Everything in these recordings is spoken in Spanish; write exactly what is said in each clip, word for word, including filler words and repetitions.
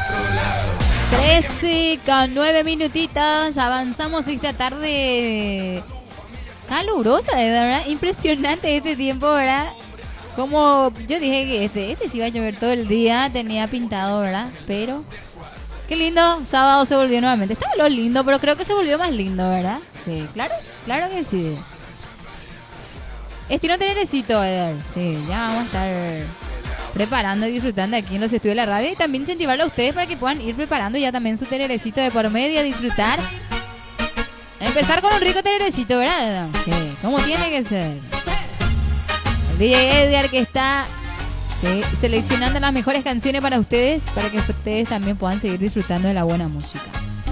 trece con nueve minutitos. Avanzamos esta tarde calurosa, de verdad. Impresionante este tiempo, ¿verdad? Como yo dije que este, este sí iba a llover todo el día. Tenía pintado, ¿verdad? Pero qué lindo. Sábado se volvió nuevamente. Estaba lo lindo, pero creo que se volvió más lindo, ¿verdad? Sí, claro, claro que sí. Estilo tenerecito, Eder. Sí, ya vamos a estar preparando y disfrutando aquí en los estudios de la radio. Y también incentivarlo a ustedes para que puedan ir preparando ya también su tenerecito de por medio, a disfrutar. Empezar con un rico tenerecito, ¿verdad? Sí, como tiene que ser. El D J Edgar que está sí, seleccionando las mejores canciones para ustedes, para que ustedes también puedan seguir disfrutando de la buena música.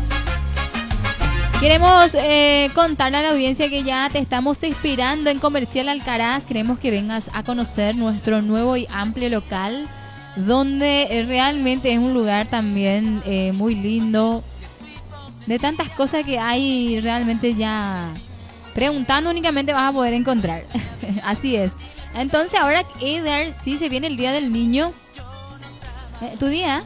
Queremos eh, contarle a la audiencia que ya te estamos esperando en Comercial Alcaraz. Queremos que vengas a conocer nuestro nuevo y amplio local, donde eh, realmente es un lugar también eh, muy lindo. De tantas cosas que hay, realmente ya preguntando únicamente vas a poder encontrar. Así es. Entonces ahora, Eder, sí se viene el Día del Niño. Eh, ¿Tu día?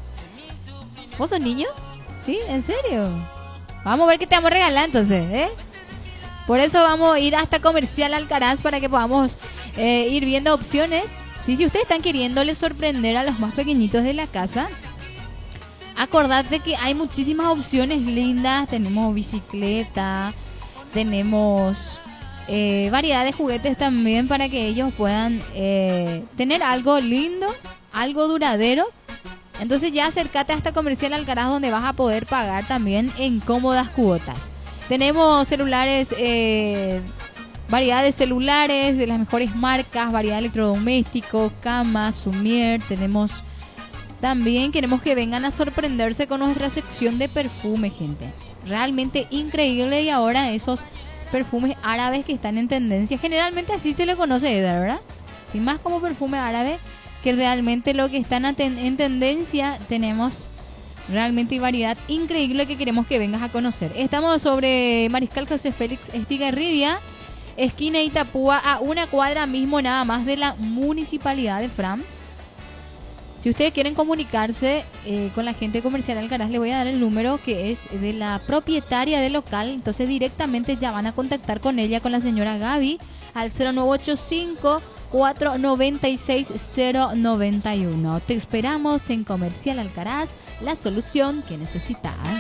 ¿Vos sos niño? ¿Sí? ¿En serio? Vamos a ver qué te vamos a regalar entonces, ¿eh? Por eso vamos a ir hasta Comercial Alcaraz para que podamos eh, ir viendo opciones. Sí, si ustedes están queriéndole sorprender a los más pequeñitos de la casa, acordate que hay muchísimas opciones lindas. Tenemos bicicleta, tenemos eh, variedad de juguetes también para que ellos puedan eh, tener algo lindo, algo duradero. Entonces ya acércate hasta Comercial Alcaraz, donde vas a poder pagar también en cómodas cuotas. Tenemos celulares, eh, variedad de celulares de las mejores marcas, variedad de electrodomésticos, camas, sumier. Tenemos también, queremos que vengan a sorprenderse con nuestra sección de perfume, gente. Realmente increíble. Y ahora esos perfumes árabes que están en tendencia, generalmente así se le conoce, ¿verdad? Sin más como perfume árabe, que realmente lo que están en tendencia. Tenemos realmente variedad increíble que queremos que vengas a conocer. Estamos sobre Mariscal José Félix Estigarribia, esquina Itapúa, a una cuadra mismo nada más de la Municipalidad de Fram. Si ustedes quieren comunicarse eh, con la gente de Comercial Alcaraz, le voy a dar el número que es de la propietaria del local. Entonces directamente ya van a contactar con ella, con la señora Gaby, al cero nueve ocho cinco, cuatro nueve seis, cero nueve uno. Te esperamos en Comercial Alcaraz, la solución que necesitas.